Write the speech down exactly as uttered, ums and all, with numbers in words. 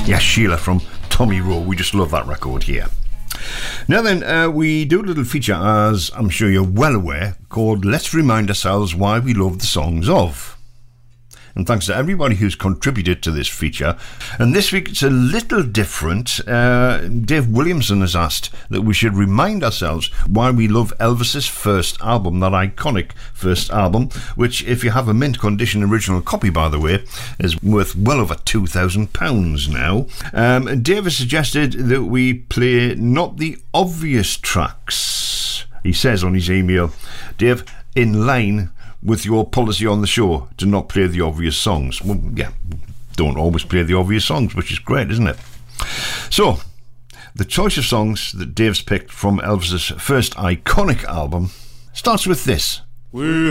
Yes, Sheila from Tommy Rowe. We just love that record here. Now then, uh, we do a little feature, as I'm sure you're well aware, called Let's Remind Ourselves Why We Love the Songs Of. And thanks to everybody who's contributed to this feature. And this week it's a little different. Uh, Dave Williamson has asked that we should remind ourselves why we love Elvis's first album, that iconic first album, which, if you have a mint condition original copy, by the way, is worth well over two thousand pounds now. Um, and Dave has suggested that we play not the obvious tracks. He says on his email, Dave, in line with your policy on the show to not play the obvious songs. Well, yeah, don't always play the obvious songs, which is great, isn't it? So, the choice of songs that Dave's picked from Elvis's first iconic album starts with this. We